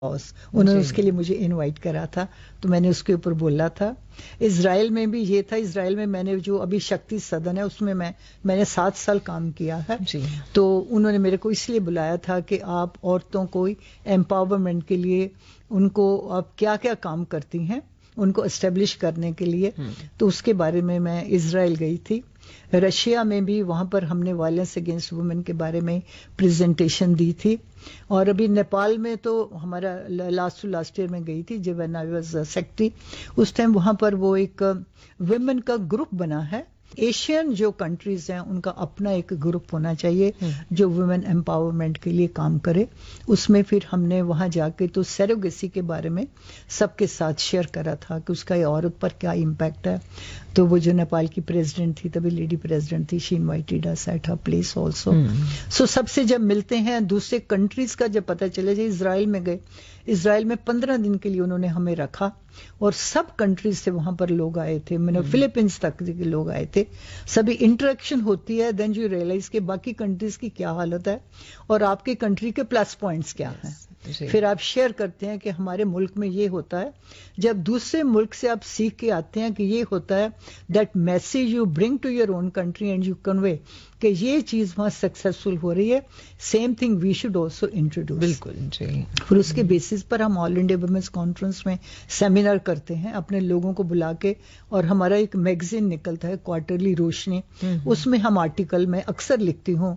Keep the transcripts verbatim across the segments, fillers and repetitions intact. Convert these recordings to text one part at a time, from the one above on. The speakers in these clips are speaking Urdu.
انہوں نے اس کے لیے مجھے انوائٹ کرا تھا تو میں نے اس کے اوپر بولا تھا. اسرائیل میں بھی یہ تھا. اسرائیل میں میں نے جو ابھی شکتی سدن ہے اس میں میں میں نے سات سال کام کیا ہے. تو انہوں نے میرے کو اس لیے بلایا تھا کہ آپ عورتوں کو امپاورمنٹ کے لیے ان کو آپ کیا کیا کام کرتی ہیں ان کو اسٹیبلش کرنے کے لیے. تو اس کے بارے میں میں اسرائیل گئی تھی. رشیا میں بھی وہاں پر ہم نے وائلنس اگینسٹ وومن کے بارے میں پریزنٹیشن دی تھی. اور ابھی نیپال میں تو ہمارا لاسٹ ٹو لاسٹ ایئر میں گئی تھی جب when I was secretary. Us time وہاں پر وہ ایک ویمن کا گروپ بنا ہے. ایشین جو کنٹریز ہیں ان کا اپنا ایک گروپ ہونا چاہیے جو ویمن امپاورمنٹ کے لیے کام کرے. اس میں پھر ہم نے وہاں جا کے تو سیروگیسی کے بارے میں سب کے ساتھ شیئر کرا تھا کہ اس کا یہ عورت پر کیا امپیکٹ ہے. تو وہ جو نیپال کی پریزیڈنٹ تھی تبھی لیڈی پریزیڈنٹ تھی شی invited us at her place also. سو سب سے جب ملتے ہیں دوسرے کنٹریز کا جب پتہ چلے جائے. اسرائیل میں گئے. اسرائیل میں پندرہ دن کے لیے انہوں نے ہمیں رکھا اور سب کنٹریز سے وہاں پر لوگ آئے تھے. میں نے فلپینس تک کے لوگ آئے تھے. سبھی انٹریکشن ہوتی ہے دین یو ریئلائز کہ باقی کنٹریز کی کیا حالت ہے اور آپ کی کنٹری کے پلس پوائنٹس کیا ہیں. پھر آپ شیئر کرتے ہیں کہ ہمارے ملک میں یہ ہوتا ہے. جب دوسرے ملک سے آپ سیکھ کے آتے ہیں کہ یہ ہوتا ہے that message you bring to your own country and you convey کہ یہ چیز وہاں سکسیسفل ہو رہی ہے. Same thing we should also introduce. بالکل جی. پھر اس کے بیسس پر ہم آل انڈیا ویمنس کانفرنس میں سیمینار کرتے ہیں اپنے لوگوں کو بلا کے. اور ہمارا ایک میگزین نکلتا ہے کوارٹرلی روشنی. اس میں ہم آرٹیکل میں اکثر لکھتی ہوں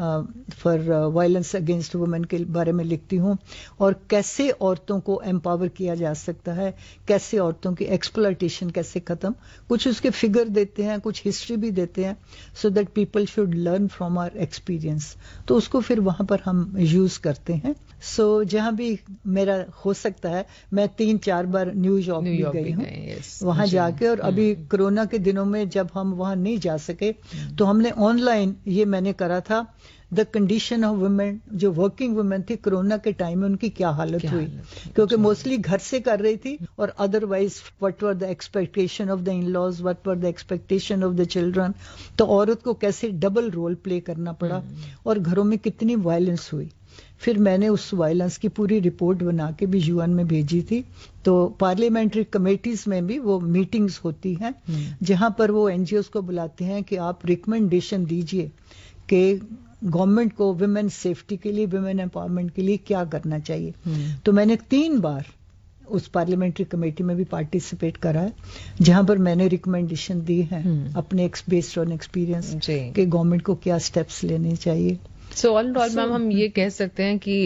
فار وائلنس اگینسٹ وومن کے بارے میں لکھتی ہوں اور کیسے عورتوں کو امپاور کیا جا سکتا ہے, کیسے عورتوں کی ایکسپلائٹیشن کیسے ختم. کچھ اس کے فگر دیتے ہیں, کچھ ہسٹری بھی دیتے ہیں so that people should learn from our experience. تو اس کو پھر وہاں پر ہم یوز کرتے ہیں. سو so, جہاں بھی میرا ہو سکتا ہے میں تین چار بار نیو یارک بھی گئی ہوں وہاں جا کے. اور ابھی کرونا کے دنوں میں جب ہم وہاں نہیں جا سکے تو ہم نے آن لائن یہ میں نے کرا تھا دا کنڈیشن آف ویمن. جو ورکنگ ویمن تھی کرونا کے ٹائم میں ان کی کیا حالت ہوئی کیونکہ موسٹلی گھر سے کر رہی تھی. اور other wise what were the expectation of the in laws, what were the expectation of the children. تو عورت کو کیسے ڈبل رول پلے کرنا پڑا اور گھروں میں کتنی وائلنس ہوئی. پھر میں نے اس وائلنس کی پوری رپورٹ بنا کے بھی یو این میں بھیجی تھی. تو پارلیمنٹری کمیٹیز میں بھی وہ میٹنگز ہوتی ہیں جہاں پر وہ این جی اوز کو بلاتے ہیں کہ آپ ریکمنڈیشن دیجئے کہ گورنمنٹ کو ویمن سیفٹی کے لیے, ویمن امپاورمنٹ کے لیے کیا کرنا چاہیے. تو میں نے تین بار اس پارلیمنٹری کمیٹی میں بھی پارٹیسپیٹ کرا ہے جہاں پر میں نے ریکمنڈیشن دی ہے اپنے بیسڈ آن ایکسپیرئنس کہ گورنمنٹ کو کیا اسٹیپس لینے چاہیے. سو آل آل میم ہم یہ کہہ سکتے ہیں کہ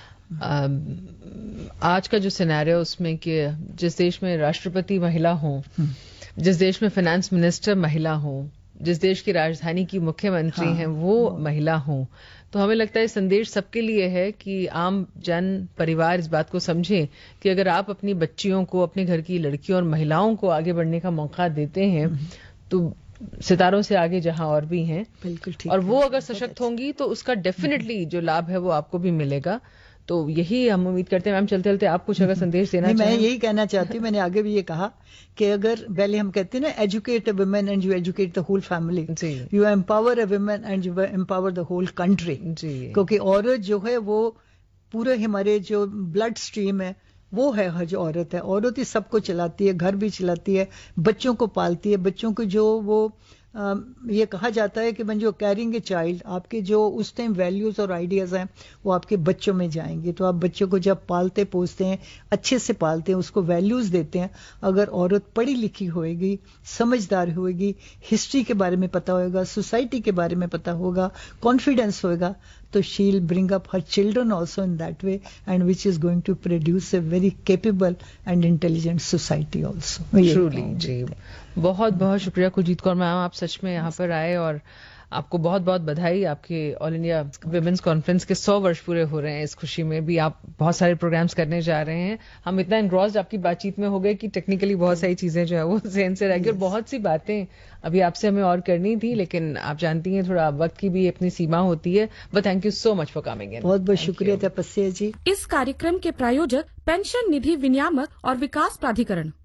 آج کا جو سینیریو اس میں کہ جس دیش میں راشٹرپتی مہیلا ہوں, جس دیش میں فائنانس منسٹر مہیلا ہوں, جس دیش کی راجدھانی کی مکھیہ منتری ہیں وہ مہیلا ہوں, تو ہمیں لگتا ہے سندیش سب کے لیے ہے کہ عام جن پریوار اس بات کو سمجھیں کہ اگر آپ اپنی بچیوں کو, اپنے گھر کی لڑکیوں اور مہیلاؤں کو آگے بڑھنے کا موقع دیتے ہیں تو ستاروں سے آگے جہاں اور بھی ہیں, بالکل ٹھیک, اور وہ اگر سشکت ہوں گی تو اس کا ڈیفینیٹلی جو لابھ ہے وہ آپ کو بھی ملے گا. تو یہی ہم امید کرتے ہیں. میم چلتے چلتے آپ کچھ اگر سندیش دینا چاہیں. میں یہی کہنا چاہتی ہوں, میں نے آگے بھی یہ کہا کہ اگر پہلے ہم کہتے ہیں نا educate a women and you educate the whole family, you empower a women and you empower the whole country. کیونکہ عورت جو ہے وہ پورے ہمارے جو بلڈ اسٹریم ہے وہ ہے جو عورت ہے. عورت ہی سب کو چلاتی ہے, گھر بھی چلاتی ہے, بچوں کو پالتی ہے. بچوں کو جو وہ یہ کہا جاتا ہے کہ when you are carrying a child, آپ کے جو اس ٹائم ویلیوز اور آئیڈیاز ہیں وہ آپ کے بچوں میں جائیں گے. تو آپ بچوں کو جب پالتے پوستے ہیں, اچھے سے پالتے ہیں, اس کو ویلیوز دیتے ہیں. اگر عورت پڑھی لکھی ہوئے گی, سمجھدار ہوئے گی, ہسٹری کے بارے میں پتہ ہوئے گا, سوسائٹی کے بارے میں پتہ ہوگا, کانفیڈنس ہوئے گا, تو she'll bring up her children also in that way, and which is going to produce a very capable and intelligent society also. Truly, جی بہت بہت شکریہ کلجیت کور میم, آپ سچ میں یہاں پر آئے اور آپ کو بہت بہت بدھائی. آپ کے آل انڈیا ویمنس کانفرنس کے سو ورش پورے ہو رہے ہیں. اس خوشی میں بھی آپ بہت سارے پروگرامز کرنے جا رہے ہیں. ہم اتنا انگراسڈ آپ کی بات چیت میں ہو گئے کہ ٹیکنیکلی بہت ساری چیزیں جو ہے وہ ذہن سے رہ گئی, اور بہت سی باتیں ابھی آپ سے ہمیں اور کرنی تھی, لیکن آپ جانتی ہیں تھوڑا وقت کی بھی اپنی سیما ہوتی ہے. But thank you so much for coming in. بہت بہت شکریہ تپسیا جی. اس کارಯಕ್ರم کے प्रायोजक पेंशन निधि विनियामक और विकास प्राधिकरण.